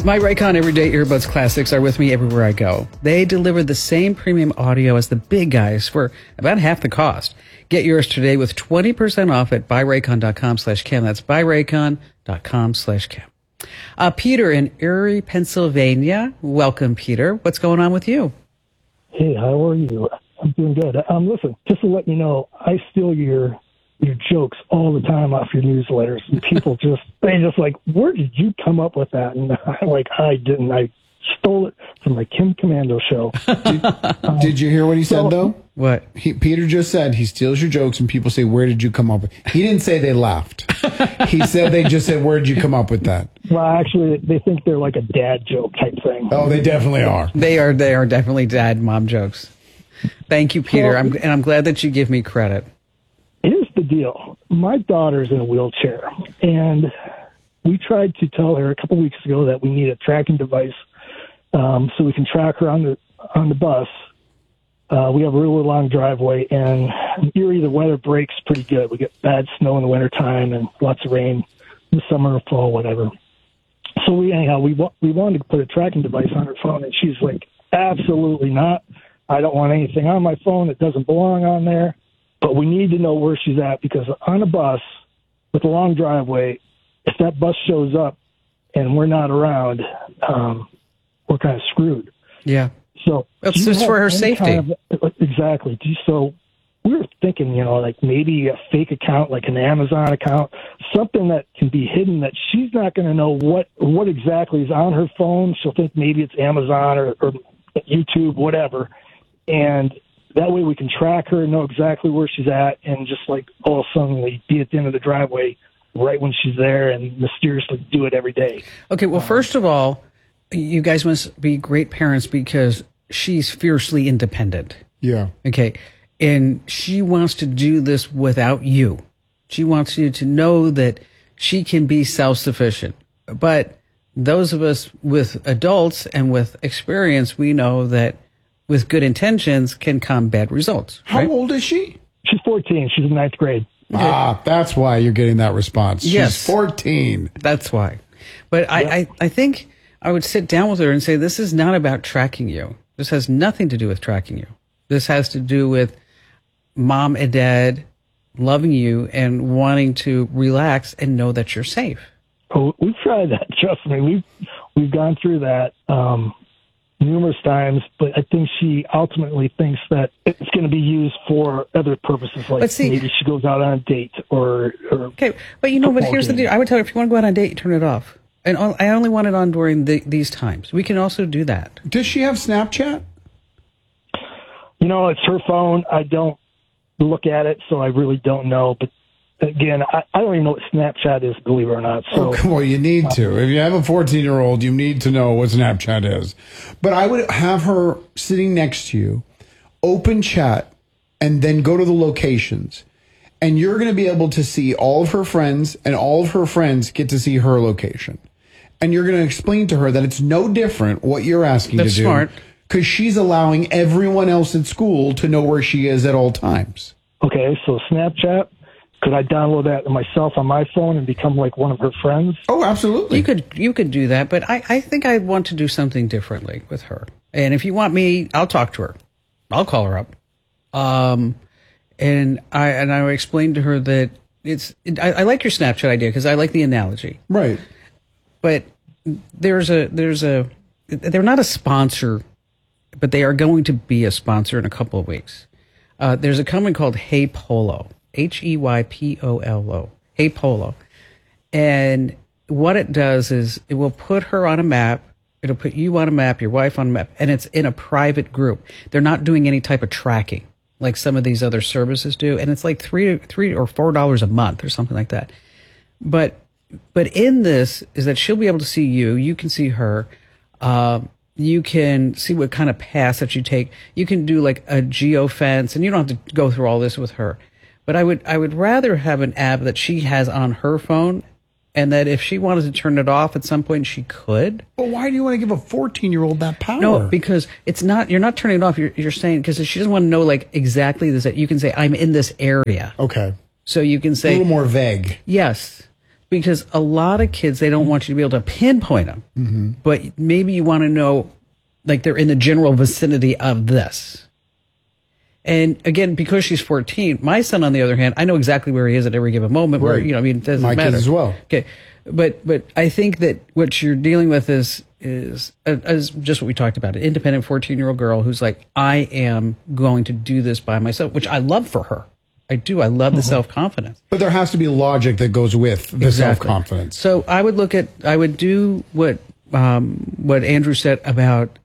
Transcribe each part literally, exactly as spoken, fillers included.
My Raycon Everyday Earbuds Classics are with me everywhere I go. They deliver the same premium audio as the big guys for about half the cost. Get yours today with twenty percent off at buyraycon.com slash Ken. That's buyraycon.com slash Ken. Uh, Peter in Erie, Pennsylvania. Welcome, Peter. What's going on with you? Hey, how are you? I'm doing good. Um, listen, just to let you know, I steal your your jokes all the time off your newsletters, and people just they just like, where did you come up with that? And I'm like, I didn't. I stole it from the Kim Commando show. did, um, did you hear what he said so, though? What he, Peter just said? He steals your jokes, and people say, "Where did you come up with?" He didn't say they laughed. He said they just said, "Where did you come up with that?" Well, actually, they think they're like a dad joke type thing. Oh, they definitely are. They are. They are definitely dad mom jokes. Thank you, Peter. Well, I'm, and I'm glad that you give me credit. Here's the deal. My daughter's in a wheelchair, and we tried to tell her a couple weeks ago that we need a tracking device um, so we can track her on the on the bus. Uh, we have a really long driveway, and in Erie, the weather breaks pretty good. We get bad snow in the wintertime and lots of rain in the summer or fall, whatever. So we anyhow we wa- we wanted to put a tracking device on her phone, and she's like, absolutely not. I don't want anything on my phone that doesn't belong on there. But we need to know where she's at, because on a bus with a long driveway, if that bus shows up and we're not around, um, we're kind of screwed. Yeah. So it's just for her safety. Kind of, exactly. So we were thinking, you know, like maybe a fake account, like an Amazon account, something that can be hidden that she's not going to know what what exactly is on her phone. She'll think maybe it's Amazon or, or YouTube, whatever. And that way we can track her and know exactly where she's at, and just like all of a sudden we be at the end of the driveway right when she's there, and mysteriously do it every day. Okay, well, first of all, you guys must be great parents because she's fiercely independent. Yeah. Okay, and she wants to do this without you. She wants you to know that she can be self-sufficient. But those of us with adults and with experience, we know that with good intentions can come bad results. How right? old is she? She's fourteen. She's in ninth grade. Okay. Ah, that's why you're getting that response. Yes. She's fourteen. That's why. But I, Yep. I, I think I would sit down with her and say, this is not about tracking you. This has nothing to do with tracking you. This has to do with mom and dad loving you and wanting to relax and know that you're safe. Oh, we've tried that. Trust me. We've, we've gone through that. Um, numerous times, but I think she ultimately thinks that it's going to be used for other purposes, like see, maybe she goes out on a date or, or okay. But you know, but here's game. the deal. I would tell her, if you want to go out on a date, turn it off. And I only want it on during the, these times. We can also do that. Does she have Snapchat? You know, it's her phone. I don't look at it, so I really don't know. But again, I, I don't even know what Snapchat is, believe it or not. So, oh, well, you need to. If you have a fourteen-year-old, you need to know what Snapchat is. But I would have her sitting next to you, open chat, and then go to the locations. And you're going to be able to see all of her friends, and all of her friends get to see her location. And you're going to explain to her that it's no different what you're asking That's to do. smart. Because she's allowing everyone else at school to know where she is at all times. Okay, so Snapchat. Could I download that myself on my phone and become like one of her friends? Oh, absolutely. You could you could do that, but I, I think I want to do something differently with her. And if you want me, I'll talk to her. I'll call her up. Um, and I and I will explain to her that it's. It, I, I like your Snapchat idea because I like the analogy. Right. But there's a there's a they're not a sponsor, but they are going to be a sponsor in a couple of weeks. Uh, there's a company called Hey Polo. H E Y P O L O, Hey Polo. And what it does is it will put her on a map. It'll put you on a map, your wife on a map, and it's in a private group. They're not doing any type of tracking like some of these other services do. And it's like three, three or four dollars a month or something like that. But, but in this is that she'll be able to see you. You can see her. Uh, you can see what kind of paths that you take. You can do like a geofence, and you don't have to go through all this with her. But I would I would rather have an app that she has on her phone, and that if she wanted to turn it off at some point, she could. But why do you want to give a fourteen-year-old that power? No, because it's not. You're not turning it off. You're you're saying because she doesn't want to know like exactly this. That you can say I'm in this area. Okay. So you can say a little more vague. Yes, because a lot of kids, they don't want you to be able to pinpoint them, mm-hmm. but maybe you want to know, like they're in the general vicinity of this. And again, because she's fourteen, my son, on the other hand, I know exactly where he is at every given moment. Right. Where, you know, I mean, it doesn't my matter. My kids as well. Okay. But, but I think that what you're dealing with is, is, uh, is just what we talked about, an independent fourteen year old girl who's like, I am going to do this by myself, which I love for her. I do. I love the mm-hmm. self-confidence. But there has to be logic that goes with the exactly. self-confidence. So I would look at, I would do what, um, what Andrew said about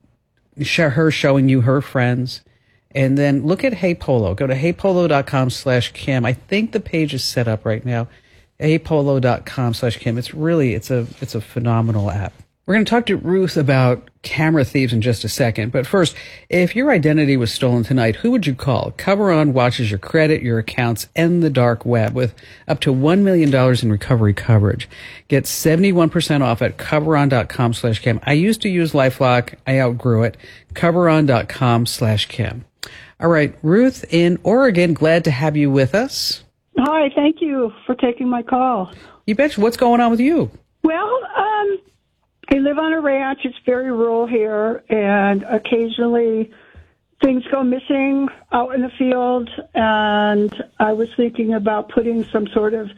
her showing you her friends, and then look at Hey Polo. Go to heypolo.com slash Kim. I think the page is set up right now. heypolo.com slash Kim. It's really, it's a, it's a phenomenal app. We're going to talk to Ruth about camera thieves in just a second. But first, if your identity was stolen tonight, who would you call? Coveron watches your credit, your accounts, and the dark web with up to one million dollars in recovery coverage. Get seventy-one percent off at coveron.com slash Kim. I used to use LifeLock. I outgrew it. Coveron.com slash Kim. All right, Ruth in Oregon, glad to have you with us. Hi, thank you for taking my call. You betcha. What's going on with you? Well, um, I live on a ranch. It's very rural here, and occasionally things go missing out in the field, and I was thinking about putting some sort of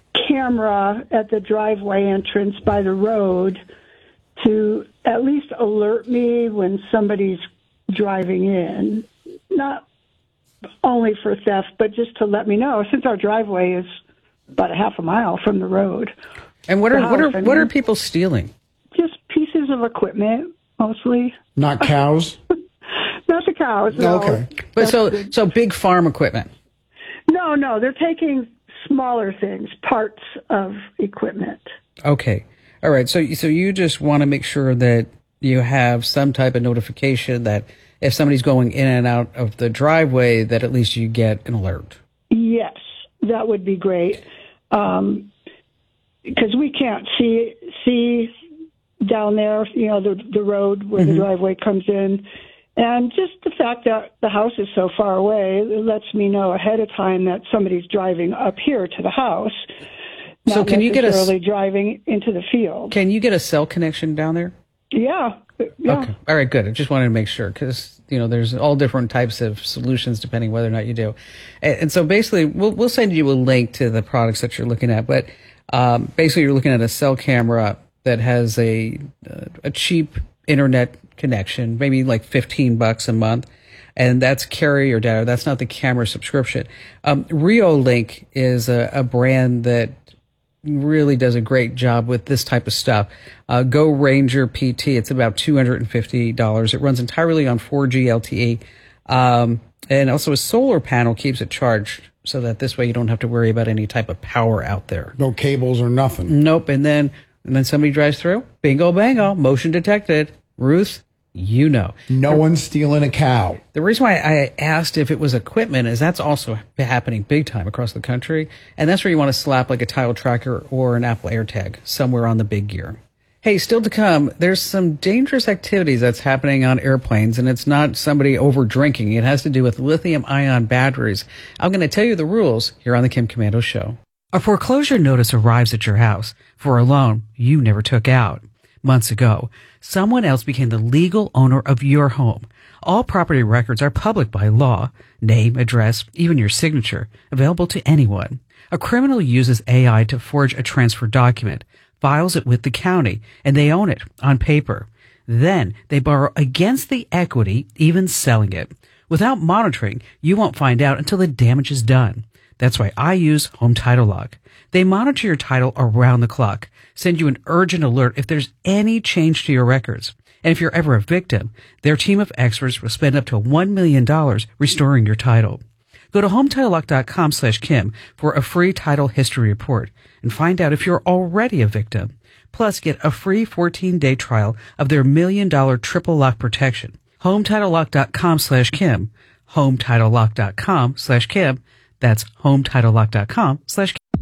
camera at the driveway entrance by the road to at least alert me when somebody's driving in. Not only for theft, but just to let me know, since our driveway is about a half a mile from the road. And what are what are what are people stealing? Just pieces of equipment, mostly. Not cows? Not the cows, no. Okay. But so so big farm equipment. No, no, they're taking smaller things, parts of equipment. Okay. All right. So so you just want to make sure that you have some type of notification that if somebody's going in and out of the driveway, that at least you get an alert. Yes, that would be great. Um, because we can't see see down there, you know, the the road where mm-hmm. the driveway comes in. And just the fact that the house is so far away, it lets me know ahead of time that somebody's driving up here to the house. Not so can you get a driving into the field? Can you get a cell connection down there? Yeah. Yeah. Okay. All right, good. I just wanted to make sure because, you know, there's all different types of solutions depending whether or not you do. And, and so basically, we'll, we'll send you a link to the products that you're looking at. But um, basically, you're looking at a cell camera that has a, uh, a cheap internet connection, maybe like fifteen bucks a month. And that's carrier data. That's not the camera subscription. Um, Reolink is a, a brand that really does a great job with this type of stuff. Uh, Go Ranger P T, it's about two hundred fifty dollars. It runs entirely on four G L T E. Um, and also a solar panel keeps it charged so that this way you don't have to worry about any type of power out there. No cables or nothing. Nope. And then, and then somebody drives through, bingo, bango, motion detected. Ruth, you know. No one's stealing a cow. The reason why I asked if it was equipment is that's also happening big time across the country. And that's where you want to slap like a tile tracker or an Apple AirTag somewhere on the big gear. Hey, still to come, there's some dangerous activities that's happening on airplanes, and it's not somebody over drinking. It has to do with lithium ion batteries. I'm going to tell you the rules here on the Kim Komando Show. A foreclosure notice arrives at your house for a loan you never took out. Months ago, someone else became the legal owner of your home. All property records are public by law. Name, address, even your signature, available to anyone. A criminal uses A I to forge a transfer document, files it with the county, and they own it on paper. Then they borrow against the equity, even selling it. Without monitoring, you won't find out until the damage is done. That's why I use Home Title Lock. They monitor your title around the clock, send you an urgent alert if there's any change to your records. And if you're ever a victim, their team of experts will spend up to one million dollars restoring your title. Go to HometitleLock.com slash Kim for a free title history report and find out if you're already a victim. Plus, get a free fourteen-day trial of their million-dollar triple lock protection. HometitleLock.com slash Kim. HometitleLock.com slash Kim. That's HometitleLock.com slash Kim.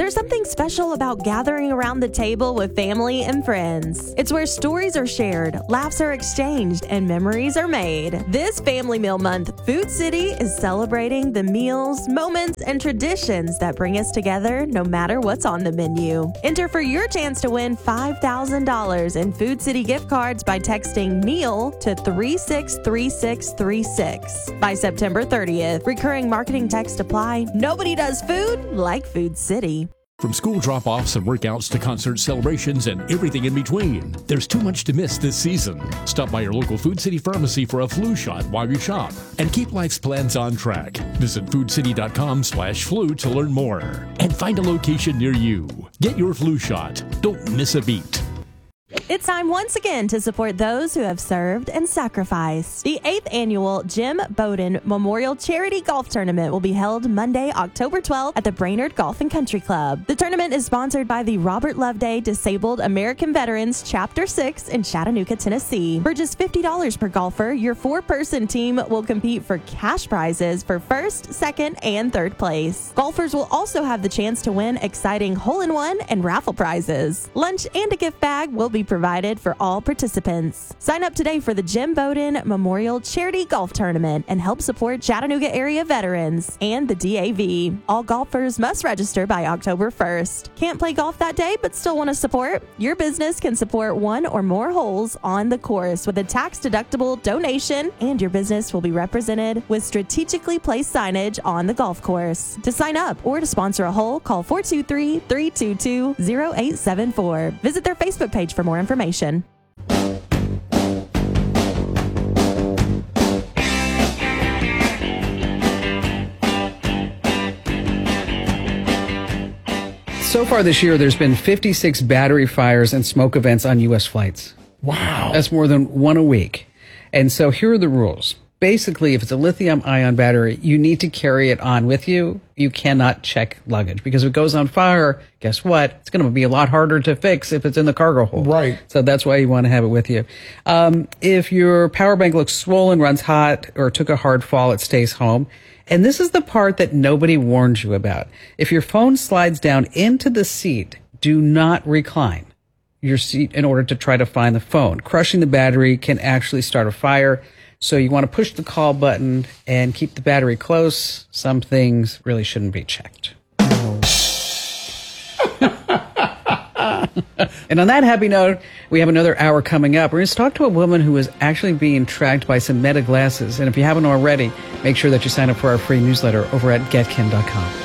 There's something special about gathering around the table with family and friends. It's where stories are shared, laughs are exchanged, and memories are made. This Family Meal Month, Food City is celebrating the meals, moments, and traditions that bring us together no matter what's on the menu. Enter for your chance to win five thousand dollars in Food City gift cards by texting meal to three six three six three six by September thirtieth. Recurring marketing text apply. Nobody does food like Food City. From school drop-offs and workouts to concert celebrations and everything in between, there's too much to miss this season. Stop by your local Food City pharmacy for a flu shot while you shop and keep life's plans on track. Visit foodcity.com slash flu to learn more and find a location near you. Get your flu shot. Don't miss a beat. It's time once again to support those who have served and sacrificed. The eighth annual Jim Bowden Memorial Charity Golf Tournament will be held Monday, October twelfth at the Brainerd Golf and Country Club. The tournament is sponsored by the Robert Loveday Disabled American Veterans Chapter six in Chattanooga, Tennessee. For just fifty dollars per golfer, your four-person team will compete for cash prizes for first, second, and third place. Golfers will also have the chance to win exciting hole-in-one and raffle prizes. Lunch and a gift bag will be provided for all participants. Sign up today for the Jim Bowden Memorial Charity Golf Tournament and help support Chattanooga area veterans and the D A V. All golfers must register by October first. Can't play golf that day but still want to support? Your business can support one or more holes on the course with a tax-deductible donation, and your business will be represented with strategically placed signage on the golf course. To sign up or to sponsor a hole, call four two three, three two two, zero eight seven four. Visit their Facebook page for more information. So far this year, there's been fifty-six battery fires and smoke events on U S flights. Wow. That's more than one a week. And so here are the rules. Basically, if it's a lithium-ion battery, you need to carry it on with you. You cannot check luggage because if it goes on fire, guess what? It's going to be a lot harder to fix if it's in the cargo hold. Right. So that's why you want to have it with you. Um, if your power bank looks swollen, runs hot, or took a hard fall, it stays home. And this is the part that nobody warns you about. If your phone slides down into the seat, do not recline your seat in order to try to find the phone. Crushing the battery can actually start a fire. So you want to push the call button and keep the battery close. Some things really shouldn't be checked. And on that happy note, we have another hour coming up. We're going to talk to a woman who is actually being tracked by some Meta glasses. And if you haven't already, make sure that you sign up for our free newsletter over at get kin dot com.